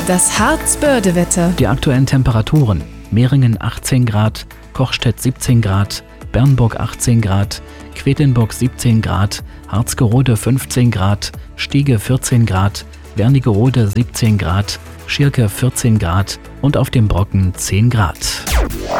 Das Harz-Börde-Wetter. Die aktuellen Temperaturen: Mehringen 18 Grad, Kochstedt 17 Grad, Bernburg 18 Grad, Quedlinburg 17 Grad, Harzgerode 15 Grad, Stiege 14 Grad, Wernigerode 17 Grad, Schirke 14 Grad und auf dem Brocken 10 Grad.